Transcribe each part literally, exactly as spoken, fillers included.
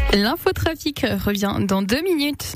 L'infotrafic revient dans deux minutes.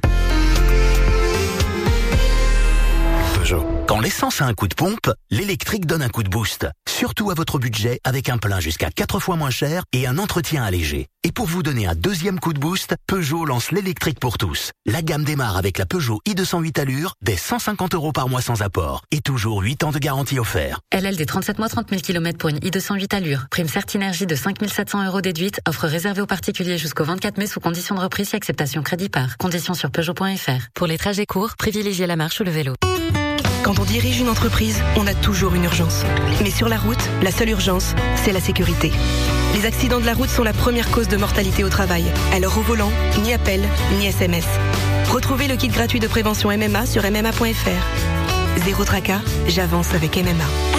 Peugeot. Quand l'essence a un coup de pompe, l'électrique donne un coup de boost. Surtout à votre budget, avec un plein jusqu'à quatre fois moins cher et un entretien allégé. Et pour vous donner un deuxième coup de boost, Peugeot lance l'électrique pour tous. La gamme démarre avec la Peugeot i deux cent huit Allure, dès cent cinquante euros par mois sans apport. Et toujours huit ans de garantie offert. L L D trente-sept mois, trente mille kilomètres pour une i deux cent huit Allure. Prime Certinergie de cinq mille sept cents euros déduite. Offre réservée aux particuliers jusqu'au vingt-quatre mai sous condition de reprise et acceptation crédit par. Conditions sur Peugeot point F R. Pour les trajets courts, privilégiez la marche ou le vélo. Quand on dirige une entreprise, on a toujours une urgence. Mais sur la route, la seule urgence, c'est la sécurité. Les accidents de la route sont la première cause de mortalité au travail. Alors au volant, ni appel, ni S M S. Retrouvez le kit gratuit de prévention M M A sur M M A point F R. Zéro tracas, j'avance avec M M A.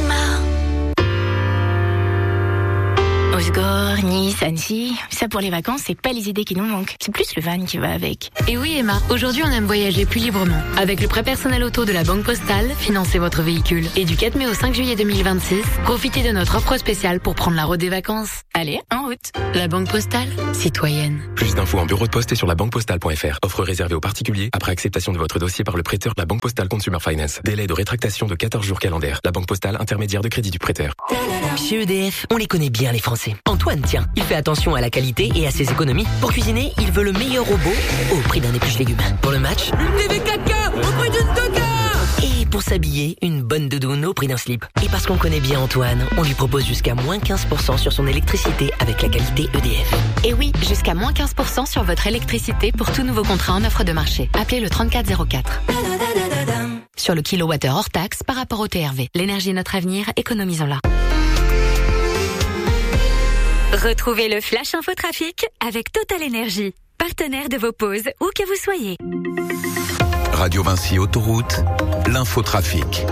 Osgore, Nice, Annecy, ça pour les vacances, c'est pas les idées qui nous manquent. C'est plus le van qui va avec. Et oui Emma, aujourd'hui on aime voyager plus librement. Avec le prêt personnel auto de la Banque Postale, financez votre véhicule. Et du quatre mai au cinq juillet deux mille vingt-six, profitez de notre offre spéciale pour prendre la route des vacances. Allez, en route. La Banque Postale, citoyenne. Plus d'infos en bureau de poste et sur la banque postale point F R. Offre réservée aux particuliers après acceptation de votre dossier par le prêteur de la Banque Postale Consumer Finance. Délai de rétractation de quatorze jours calendaires. La Banque Postale, intermédiaire de crédit du prêteur. Chez E D F, on les connaît bien les Français. Antoine, tiens, il fait attention à la qualité et à ses économies. Pour cuisiner, il veut le meilleur robot au prix d'un épluche légumes. Pour le match, une T V quatre K au prix d'une deux K. Et pour s'habiller, une bonne doudoune au prix d'un slip. Et parce qu'on connaît bien Antoine, on lui propose jusqu'à moins quinze pour cent sur son électricité avec la qualité E D F. Et oui, jusqu'à moins quinze pour cent sur votre électricité pour tout nouveau contrat en offre de marché. Appelez le trente-quatre zéro quatre. Sur le kilowattheure hors taxe par rapport au T R V. L'énergie est notre avenir, économisons-la. Retrouvez le Flash Infotrafic avec Total Énergie, partenaire de vos pauses où que vous soyez. Radio Vinci Autoroute, l'infotrafic.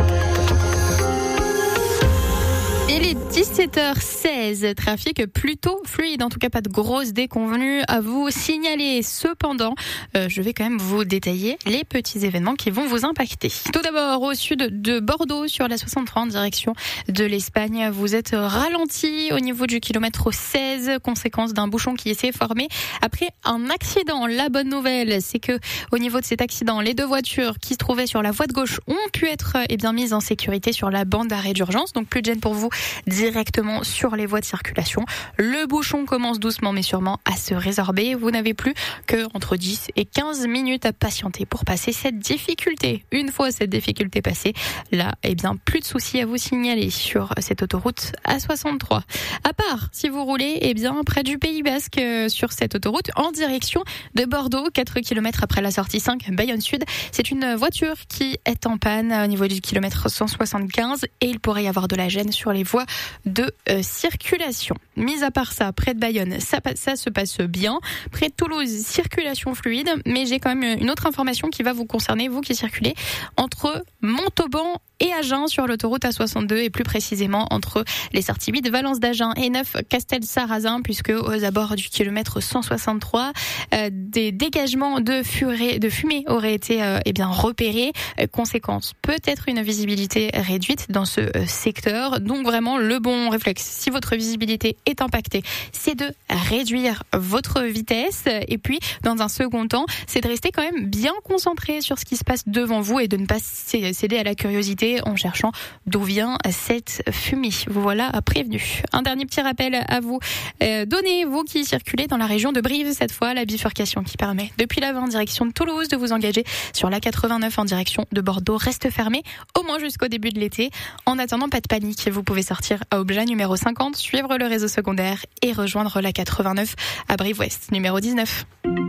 Il est dix-sept heures seize, trafic plutôt fluide, en tout cas pas de grosses déconvenues à vous signaler. Cependant, euh, je vais quand même vous détailler les petits événements qui vont vous impacter. Tout d'abord, au sud de Bordeaux, sur la soixante-trois en direction de l'Espagne, vous êtes ralenti au niveau du kilomètre seize, conséquence d'un bouchon qui s'est formé après un accident. La bonne nouvelle, c'est que au niveau de cet accident, les deux voitures qui se trouvaient sur la voie de gauche ont pu être eh bien mises en sécurité sur la bande d'arrêt d'urgence, donc plus de gêne pour vous directement sur les voies de circulation. Le bouchon commence doucement mais sûrement à se résorber. Vous n'avez plus que entre dix et quinze minutes à patienter pour passer cette difficulté. Une fois cette difficulté passée, là, eh bien, plus de soucis à vous signaler sur cette autoroute A soixante-trois. À part si vous roulez, eh bien, près du Pays Basque, euh, sur cette autoroute en direction de Bordeaux, quatre kilomètres après la sortie cinq, Bayonne Sud. C'est une voiture qui est en panne au niveau du kilomètre cent soixante-quinze et il pourrait y avoir de la gêne sur les voies de euh, circulation. Mis à part ça, près de Bayonne, ça, ça se passe bien. Près de Toulouse, circulation fluide. Mais j'ai quand même une autre information qui va vous concerner, vous qui circulez entre Montauban et Agen sur l'autoroute A soixante-deux et plus précisément entre les sorties huit Valence d'Agen et neuf Castel-Sarrazin, puisque aux abords du kilomètre cent soixante-trois, euh, des dégagements de, furée, de fumée auraient été euh, eh bien repérés. Euh, conséquence, peut-être une visibilité réduite dans ce euh, secteur. Donc vraiment le bon réflexe, si votre visibilité est impactée, c'est de réduire votre vitesse. Et puis dans un second temps, c'est de rester quand même bien concentré sur ce qui se passe devant vous et de ne pas céder à la curiosité en cherchant d'où vient cette fumée. Vous voilà prévenu. Un dernier petit rappel à vous euh, donner, vous qui circulez dans la région de Brive, cette fois la bifurcation qui permet depuis la vingt en direction de Toulouse de vous engager sur la quatre-vingt-neuf en direction de Bordeaux reste fermée au moins jusqu'au début de l'été. En attendant, pas de panique, vous pouvez sortir à Obja numéro cinquante, suivre le réseau secondaire et rejoindre la quatre-vingt-neuf à Brive-Ouest numéro dix-neuf.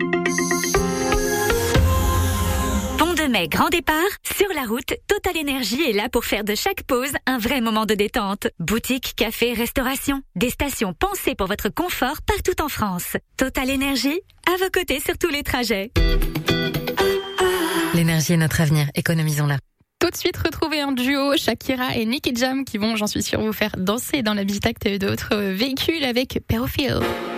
De mai, grand départ, sur la route, Total Énergie est là pour faire de chaque pause un vrai moment de détente. Boutique, café, restauration, des stations pensées pour votre confort partout en France. Total Énergie, à vos côtés sur tous les trajets. L'énergie est notre avenir, économisons-la. Tout de suite, retrouvez un duo, Shakira et Nicky Jam, qui vont, j'en suis sûre, vous faire danser dans l'habitacle d'autres véhicules avec Perophile.